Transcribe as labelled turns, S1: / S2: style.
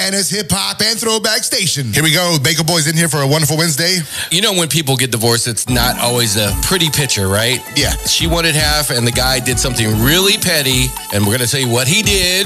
S1: Atlanta's hip hop and throwback station. Here we go. Baker Boy's in here for a wonderful Wednesday.
S2: You know, when people get divorced, it's not always a pretty picture, right?
S1: Yeah.
S2: She wanted half, and the guy did something really petty, and we're going to tell you what he did.